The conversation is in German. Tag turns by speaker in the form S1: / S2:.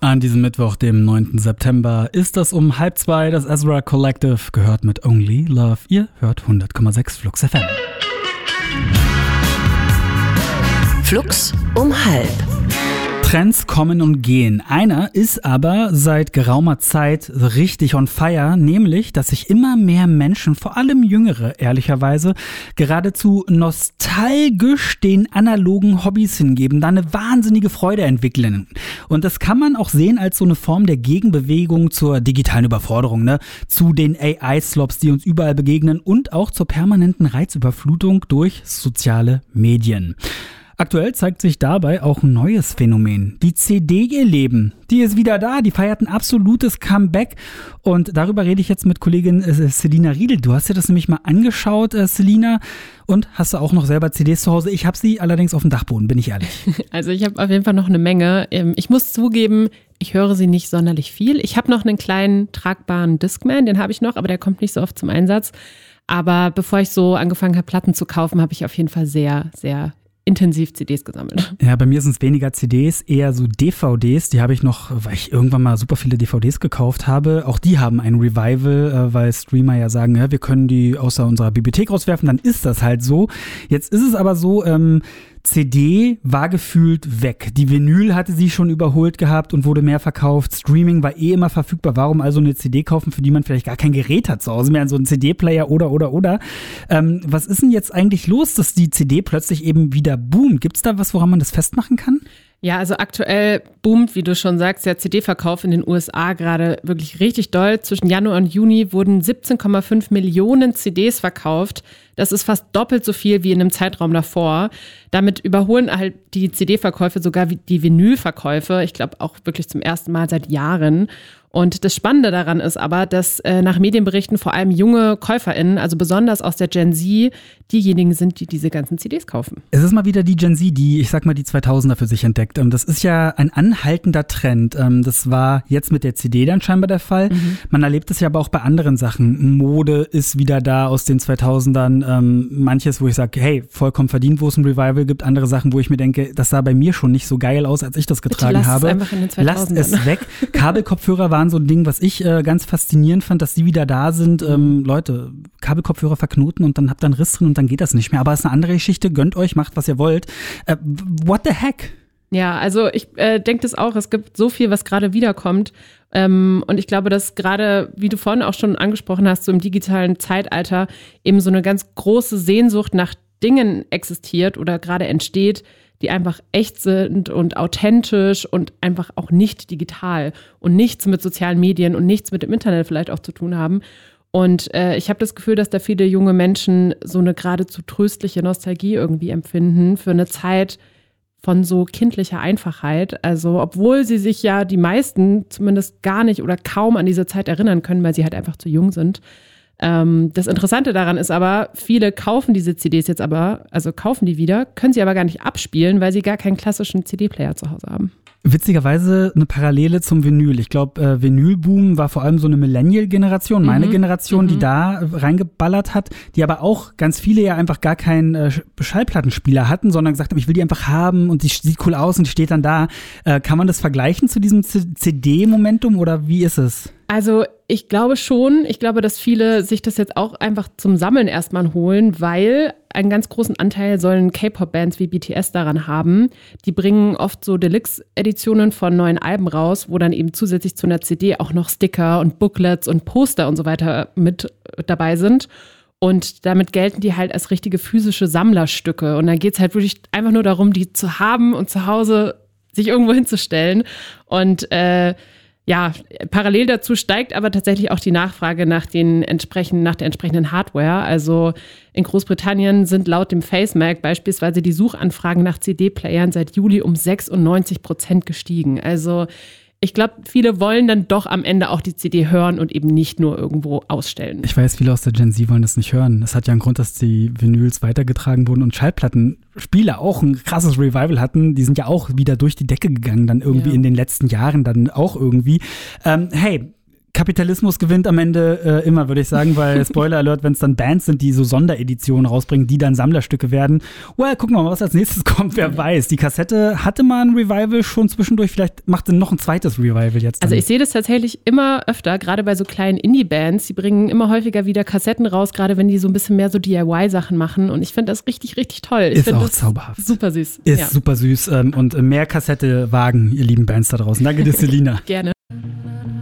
S1: An diesem Mittwoch, dem 9. September, ist das um 1:30 das Ezra Collective, gehört mit Only Love. Ihr hört 100,6 Flux FM.
S2: Flux um 1:30.
S1: Trends kommen und gehen. Einer ist aber seit geraumer Zeit richtig on fire, nämlich, dass sich immer mehr Menschen, vor allem Jüngere, ehrlicherweise, geradezu nostalgisch den analogen Hobbys hingeben, da eine wahnsinnige Freude entwickeln. Und das kann man auch sehen als so eine Form der Gegenbewegung zur digitalen Überforderung, ne? Zu den AI-Slops, die uns überall begegnen und auch zur permanenten Reizüberflutung durch soziale Medien. Aktuell zeigt sich dabei auch ein neues Phänomen. Die CD ihr Leben, die ist wieder da, die feiert ein absolutes Comeback. Und darüber rede ich jetzt mit Kollegin Selina Riedel. Du hast dir das nämlich mal angeschaut, Selina, und hast du auch noch selber CDs zu Hause? Ich habe sie allerdings auf dem Dachboden, bin ich ehrlich.
S3: Also ich habe auf jeden Fall noch eine Menge. Ich muss zugeben, ich höre sie nicht sonderlich viel. Ich habe noch einen kleinen tragbaren Discman, den habe ich noch, aber der kommt nicht so oft zum Einsatz. Aber bevor ich so angefangen habe, Platten zu kaufen, habe ich auf jeden Fall sehr, sehr intensiv CDs gesammelt.
S1: Ja, bei mir sind es weniger CDs, eher so DVDs. Die habe ich noch, weil ich irgendwann mal super viele DVDs gekauft habe. Auch die haben ein Revival, weil Streamer ja sagen, ja, wir können die außer unserer Bibliothek rauswerfen. Dann ist das halt so. Jetzt ist es aber so, CD war gefühlt weg. Die Vinyl hatte sie schon überholt gehabt und wurde mehr verkauft. Streaming war immer verfügbar. Warum also eine CD kaufen, für die man vielleicht gar kein Gerät hat zu Hause mehr, so ein CD-Player oder. Was ist denn jetzt eigentlich los, dass die CD plötzlich eben wieder boomt? Gibt es da was, woran man das festmachen kann?
S3: Ja, also aktuell boomt, wie du schon sagst, der CD-Verkauf in den USA gerade wirklich richtig doll. Zwischen Januar und Juni wurden 17,5 Millionen CDs verkauft. Das ist fast doppelt so viel wie in einem Zeitraum davor. Damit überholen halt die CD-Verkäufe sogar die Vinylverkäufe. Ich glaube auch wirklich zum ersten Mal seit Jahren. Und das Spannende daran ist aber, dass nach Medienberichten vor allem junge KäuferInnen, also besonders aus der Gen Z, diejenigen sind, die diese ganzen CDs kaufen.
S1: Es ist mal wieder die Gen Z, die, ich sag mal, die 2000er für sich entdeckt. Das ist ja ein anhaltender Trend. Das war jetzt mit der CD dann scheinbar der Fall. Man erlebt es ja aber auch bei anderen Sachen. Mode ist wieder da aus den 2000ern. Manches, wo ich sage, hey, vollkommen verdient, wo es ein Revival gibt. Andere Sachen, wo ich mir denke, das sah bei mir schon nicht so geil aus, als ich das getragen habe.
S3: Einfach in den 2000ern.
S1: Lasst es weg. Kabelkopfhörer waren so ein Ding, was ich ganz faszinierend fand, dass die wieder da sind. Leute, Kabelkopfhörer verknoten und dann habt ihr einen Riss drin und dann geht das nicht mehr. Aber es ist eine andere Geschichte. Gönnt euch, macht, was ihr wollt. What the heck?
S3: Ja, also ich denke das auch. Es gibt so viel, was gerade wiederkommt. Und ich glaube, dass gerade, wie du vorhin auch schon angesprochen hast, so im digitalen Zeitalter eben so eine ganz große Sehnsucht nach Dingen existiert oder gerade entsteht, die einfach echt sind und authentisch und einfach auch nicht digital und nichts mit sozialen Medien und nichts mit dem Internet vielleicht auch zu tun haben. Und ich habe das Gefühl, dass da viele junge Menschen so eine geradezu tröstliche Nostalgie irgendwie empfinden für eine Zeit von so kindlicher Einfachheit. Also obwohl sie sich ja die meisten zumindest gar nicht oder kaum an diese Zeit erinnern können, weil sie halt einfach zu jung sind. Das Interessante daran ist aber, viele kaufen diese CDs jetzt aber, also kaufen die wieder, können sie aber gar nicht abspielen, weil sie gar keinen klassischen CD-Player zu Hause haben.
S1: Witzigerweise eine Parallele zum Vinyl. Ich glaube, Vinylboom war vor allem so eine Millennial-Generation, meine Generation, die da reingeballert hat, die aber auch ganz viele ja einfach gar keinen Schallplattenspieler hatten, sondern gesagt haben, ich will die einfach haben und die sieht cool aus und die steht dann da. Kann man das vergleichen zu diesem CD-Momentum oder wie ist es?
S3: Also ich glaube schon. Ich glaube, dass viele sich das jetzt auch einfach zum Sammeln erstmal holen, weil einen ganz großen Anteil sollen K-Pop-Bands wie BTS daran haben. Die bringen oft so Deluxe-Editionen von neuen Alben raus, wo dann eben zusätzlich zu einer CD auch noch Sticker und Booklets und Poster und so weiter mit dabei sind. Und damit gelten die halt als richtige physische Sammlerstücke. Und dann geht es halt wirklich einfach nur darum, die zu haben und zu Hause sich irgendwo hinzustellen. Und ja, parallel dazu steigt aber tatsächlich auch die Nachfrage nach der entsprechenden Hardware. Also in Großbritannien sind laut dem FaceMac beispielsweise die Suchanfragen nach CD-Playern seit Juli um 96% gestiegen. Also ich glaube, viele wollen dann doch am Ende auch die CD hören und eben nicht nur irgendwo ausstellen.
S1: Ich weiß, viele aus der Gen Z wollen das nicht hören. Es hat ja einen Grund, dass die Vinyls weitergetragen wurden und Schallplattenspieler auch ein krasses Revival hatten. Die sind ja auch wieder durch die Decke gegangen, dann irgendwie in den letzten Jahren dann auch irgendwie. Hey, Kapitalismus gewinnt am Ende immer, würde ich sagen, weil Spoiler Alert, wenn es dann Bands sind, die so Sondereditionen rausbringen, die dann Sammlerstücke werden. Well, gucken wir mal, was als nächstes kommt, wer weiß. Die Kassette hatte mal ein Revival schon zwischendurch, vielleicht macht sie noch ein zweites Revival jetzt.
S3: Also ich sehe das tatsächlich immer öfter, gerade bei so kleinen Indie-Bands, die bringen immer häufiger wieder Kassetten raus, gerade wenn die so ein bisschen mehr so DIY-Sachen machen und ich finde das richtig, richtig toll. Ich
S1: ist auch zauberhaft.
S3: Super süß.
S1: Ist super süß und mehr Kassette wagen, ihr lieben Bands da draußen. Danke dir, Selina.
S3: Gerne.